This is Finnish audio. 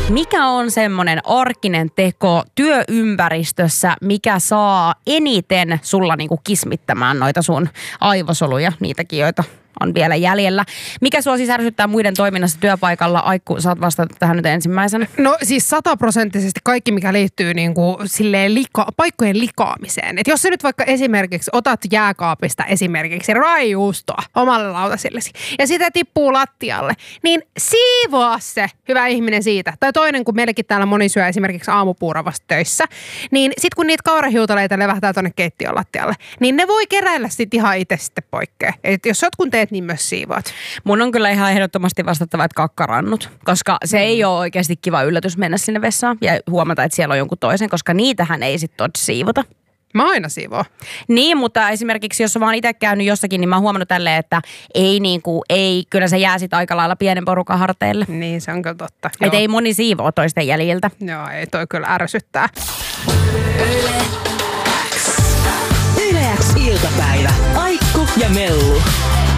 Mikä on semmoinen arkinen teko työympäristössä, mikä saa eniten sulla niinku kismittämään noita sun aivosoluja, niitäkin, joita on vielä jäljellä. Mikä sua siis ärsyttää muiden toiminnassa työpaikalla? Aikku, saat vastata tähän nyt ensimmäisenä. No siis 100% kaikki, mikä liittyy niinku silleen paikkojen likaamiseen. Et jos sä nyt vaikka esimerkiksi otat jääkaapista esimerkiksi raijuustoa omalle lautasillesi ja sitä tippuu lattialle, niin siivoa se, hyvä ihminen, siitä. Tai toinen, kun meilläkin täällä moni syö esimerkiksi aamupuuravasta töissä, niin sit kun niitä kaurahiutaleita levähtää tonne keittiön lattialle, niin ne voi keräillä sit ihan itse sitten poikkeen. Et jos jotkun teet, niin myös siivoat. Mun on kyllä ihan ehdottomasti vastattava, että kakkarannut, koska se ei ole oikeasti kiva yllätys mennä sinne vessaan ja huomata, että siellä on jonkun toisen, koska niitähän ei sitten ole siivota. Mä aina siivoo. Niin, mutta esimerkiksi jos mä oon itse käynyt jossakin, niin mä oon huomannut tälleen, että ei, kyllä se jää sit aika lailla pienen porukan harteille. Niin, se on kyllä totta. Että ei moni siivoo toisten jäljiltä. Joo, ei toi kyllä ärsyttää. Yle X iltapäivä. Aikku ja Mellu.